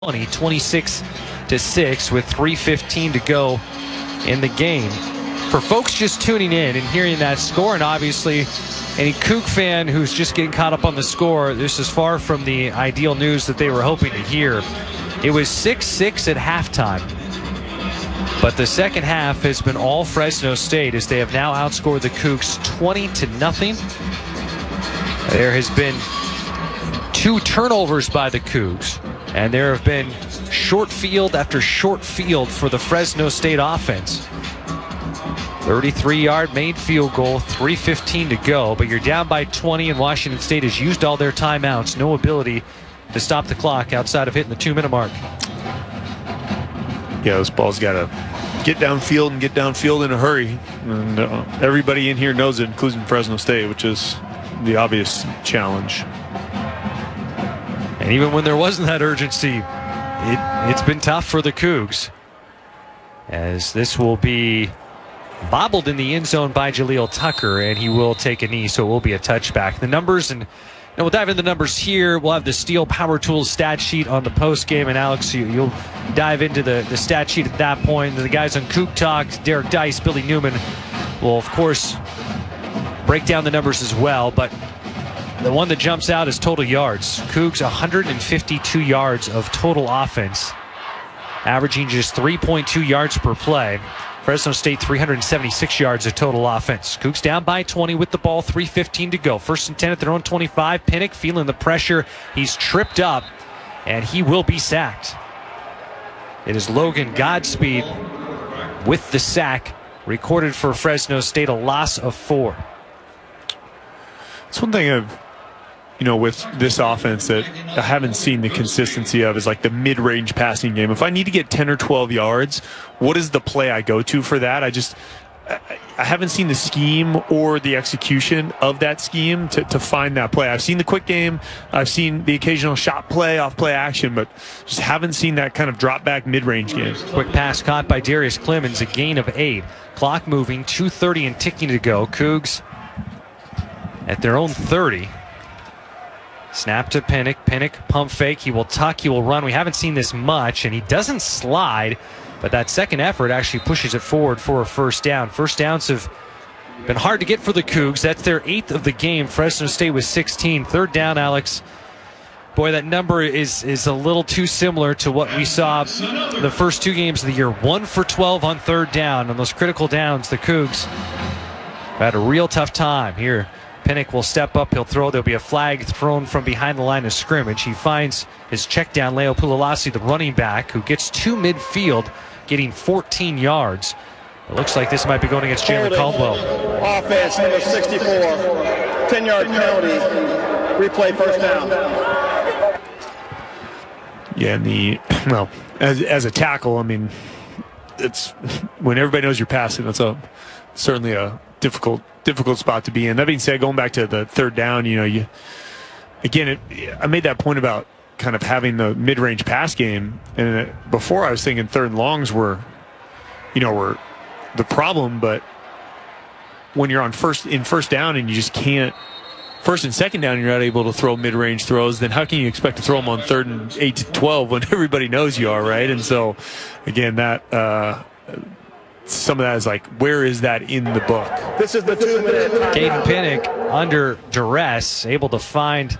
26-6 with 3:15 to go in the game. For folks just tuning in and hearing that score, and obviously any Coug fan who's just getting caught up on the score, this is far from the ideal news that they were hoping to hear. It was 6-6 at halftime, but the second half has been all Fresno State as they have now outscored the Cougs 20-0. There has been 2 turnovers by the Cougs, and there have been short field after short field for the Fresno State offense. 33-yard made field goal, 3:15 to go, but you're down by 20, and Washington State has used all their timeouts. No ability to stop the clock outside of hitting the 2-minute mark. Yeah, those balls got to get downfield and get downfield in a hurry. And everybody in here knows it, including Fresno State, which is the obvious challenge. And even when there wasn't that urgency, it's been tough for the Cougs, as this will be bobbled in the end zone by Jaleel Tucker, and he will take a knee, so it will be a touchback. The numbers, and we'll dive into the numbers here. We'll have the Steel Power Tools stat sheet on the post game, and Alex, you'll dive into the stat sheet at that point. The guys on Coug Talk, Derek Dice, Billy Newman, will of course break down the numbers as well, but the one that jumps out is total yards. Cougs 152 yards of total offense, averaging just 3.2 yards per play. Fresno State 376 yards of total offense. Cougs down by 20 with the ball, 3:15 to go. 1st and 10 at their own 25. Pinnock feeling the pressure. He's tripped up, and he will be sacked. It is Logan Godspeed with the sack, recorded for Fresno State, a loss of 4. It's one thing with this offense that I haven't seen the consistency of is like the mid-range passing game. If I need to get 10 or 12 yards, what is the play I go to for that? I haven't seen the scheme or the execution of that scheme to find that play. I've seen the quick game. I've seen the occasional shot play, off play action, but just haven't seen that kind of drop back mid-range game. Quick pass caught by Darius Clemens, a gain of 8. Clock moving, 2:30 and ticking to go. Cougs at their own 30. Snap to Pinnock. Pinnock, pump fake. He will tuck. He will run. We haven't seen this much, and he doesn't slide, but that second effort actually pushes it forward for a first down. First downs have been hard to get for the Cougs. That's their 8th of the game. Fresno State was 16. Third down, Alex. Boy, that number is a little too similar to what we saw the first 2 games of the year. 1 for 12 on third down. On those critical downs, the Cougs had a real tough time here. Pinnock will step up, he'll throw. There'll be a flag thrown from behind the line of scrimmage. He finds his check down, Leo Pulalasi, the running back, who gets to midfield, getting 14 yards. It looks like this might be going against Jalen Caldwell. Offense, number 64, 10-yard penalty, replay first down. Yeah, and as a tackle, I mean, it's when everybody knows you're passing, that's certainly a difficult spot to be in. That being said, going back to the third down, I made that point about kind of having the mid-range pass game, and before I was thinking third and longs were the problem, but when you're on first down and you just can't, first and second down, you're not able to throw mid-range throws, then how can you expect to throw them on 3rd and 8 to 12 when everybody knows you are, right? And so, again, that some of that is like, where is that in the book? This is the 2-minute time. Caden Pinnock under duress, able to find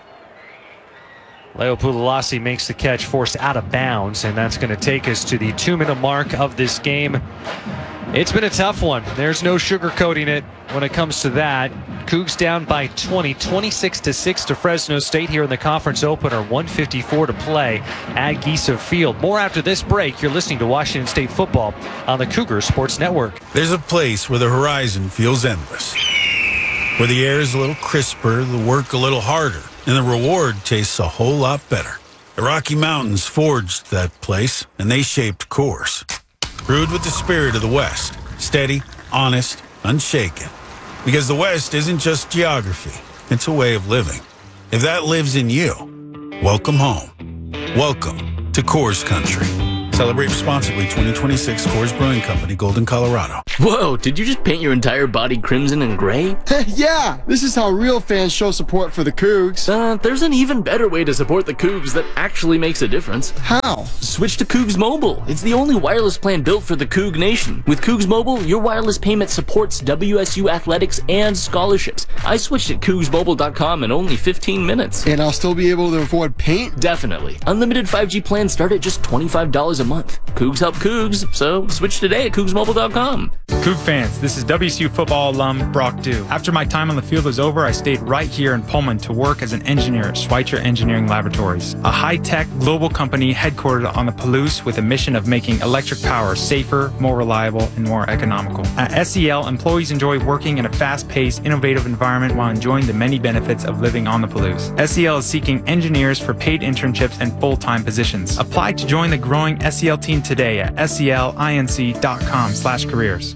Leo Pulalasi, makes the catch, forced out of bounds, and that's going to take us to the 2-minute mark of this game. It's been a tough one. There's no sugarcoating it when it comes to that. Cougs down by 20, 26-6 to Fresno State here in the conference opener. 1:54 to play at Giesa Field. More after this break. You're listening to Washington State football on the Cougar Sports Network. There's a place where the horizon feels endless, where the air is a little crisper, the work a little harder, and the reward tastes a whole lot better. The Rocky Mountains forged that place, and they shaped Coors. Brewed with the spirit of the West, steady, honest, unshaken. Because the West isn't just geography, it's a way of living. If that lives in you, welcome home. Welcome to Coors Country. Celebrate responsibly. 2026 Coors Brewing Company, Golden, Colorado. Whoa, did you just paint your entire body crimson and gray? Yeah, this is how real fans show support for the Cougs. There's an even better way to support the Cougs that actually makes a difference. How? Switch to Cougs Mobile. It's the only wireless plan built for the Coug Nation. With Cougs Mobile, your wireless payment supports WSU athletics and scholarships. I switched at CougsMobile.com in only 15 minutes. And I'll still be able to afford paint? Definitely. Unlimited 5G plans start at just $25 a month. Cougs help Cougs, so switch today at CougsMobile.com. Coug fans, this is WSU football alum Brock Dew. After my time on the field was over, I stayed right here in Pullman to work as an engineer at Schweitzer Engineering Laboratories, a high-tech global company headquartered on the Palouse with a mission of making electric power safer, more reliable, and more economical. At SEL, employees enjoy working in a fast-paced, innovative environment while enjoying the many benefits of living on the Palouse. SEL is seeking engineers for paid internships and full-time positions. Apply to join the growing SEL team today at selinc.com/careers.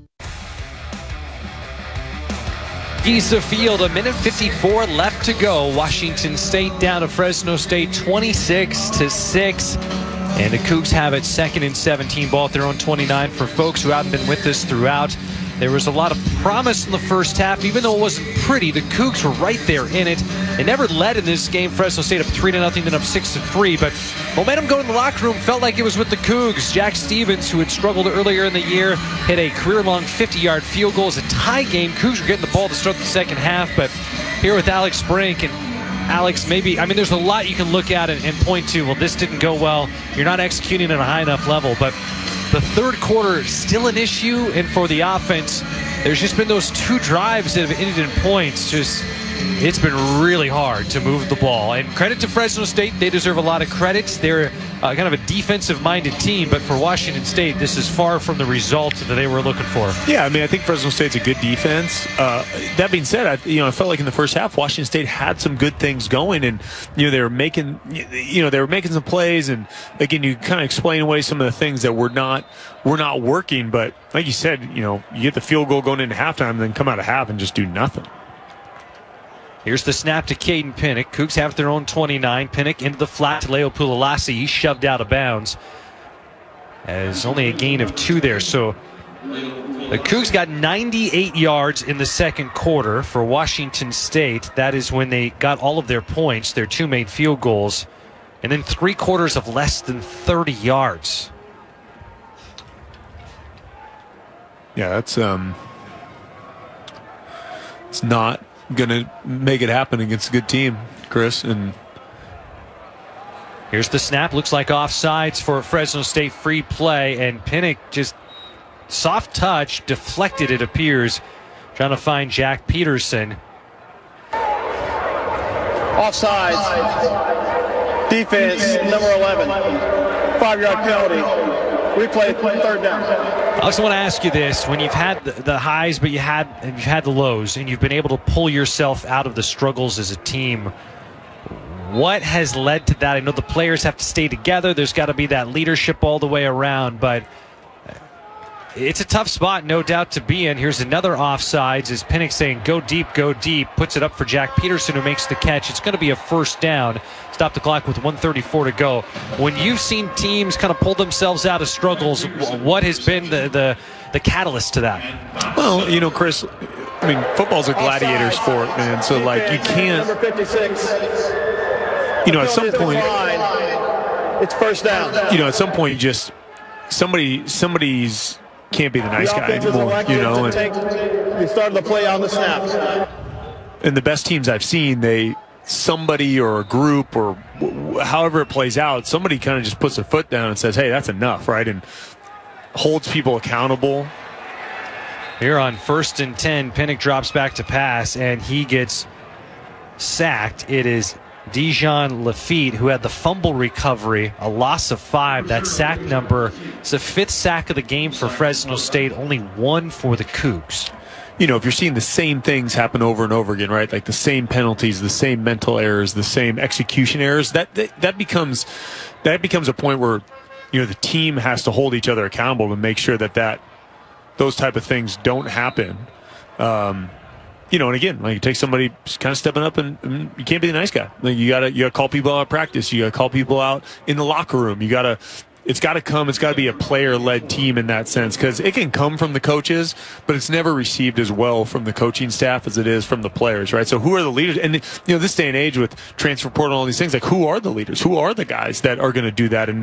Giza Field, 1:54 left to go. Washington State down to Fresno State 26-6. And the Cougs have it 2nd and 17, ball at their own 29. For folks who haven't been with us throughout, there was a lot of promise in the first half. Even though it wasn't pretty, the Cougs were right there in it. They never led in this game. Fresno State up 3-0, then up 6-3. But momentum going in the locker room felt like it was with the Cougs. Jack Stevens, who had struggled earlier in the year, hit a career-long 50-yard field goal. It was a tie game. Cougs were getting the ball to start the second half. But here with Alex Brink, and Alex, maybe, I mean, there's a lot you can look at and point to. Well, this didn't go well. You're not executing at a high enough level. But the third quarter still an issue, and for the offense, there's just been those 2 drives that have ended in points. It's been really hard to move the ball. And credit to Fresno State, they deserve a lot of credit. They're kind of a defensive-minded team, but for Washington State, this is far from the result that they were looking for. Yeah, I mean, I think Fresno State's a good defense. That being said, I felt like in the first half, Washington State had some good things going, and they were making some plays, and again, you kind of explain away some of the things that were not working. But like you said, you get the field goal going into halftime, and then come out of half and just do nothing. Here's the snap to Caden Pinnock. Cougs have their own 29. Pinnock into the flat to Leo Pulalasi. He's shoved out of bounds. As only a gain of 2 there. So the Cougs got 98 yards in the second quarter for Washington State. That is when they got all of their points, their 2 made field goals, and then 3 quarters of less than 30 yards. Yeah, that's it's not going to make it happen against a good team, Chris. And here's the snap. Looks like offsides for Fresno State, free play, and Pinnock just soft touch, deflected it appears, trying to find Jack Peterson. Offsides. Defense, number 11. 5-yard penalty. Replay, 3rd down. I also want to ask you this: when you've had the highs, but you've had the lows, and you've been able to pull yourself out of the struggles as a team, what has led to that? I know the players have to stay together. There's got to be that leadership all the way around, but it's a tough spot, no doubt, to be in. Here's another offsides as Pinnock saying, go deep, puts it up for Jack Peterson, who makes the catch. It's going to be a 1st down. Stop the clock with 1:34 to go. When you've seen teams kind of pull themselves out of struggles, what has been the catalyst to that? Well, Chris, I mean, football's a gladiator sport, man. So, like, you can't, Number 56. at some point, it's 1st down. at some point, just somebody's can't be the nice guy anymore, and They started the play on the snap. And the best teams I've seen, somebody or a group or however it plays out, somebody kind of just puts their foot down and says, hey, that's enough, right? And holds people accountable. Here on 1st and 10, Pinnock drops back to pass, and he gets sacked. It is Dijon Lafitte who had the fumble recovery, a loss of 5. That sack number is the 5th sack of the game for Fresno State, only 1 for the Cougs. If you're seeing the same things happen over and over again, right? Like the same penalties, the same mental errors, the same execution errors, that becomes a point where, the team has to hold each other accountable to make sure that those type of things don't happen. And again, like, it takes somebody kind of stepping up, and you can't be the nice guy. Like, you gotta call people out of practice. You gotta call people out in the locker room. You gotta it's got to come. It's got to be a player-led team in that sense, because it can come from the coaches, but it's never received as well from the coaching staff as it is from the players, right? So who are the leaders? And this day and age with transfer portal and all these things, like who are the leaders? Who are the guys that are going to do that? And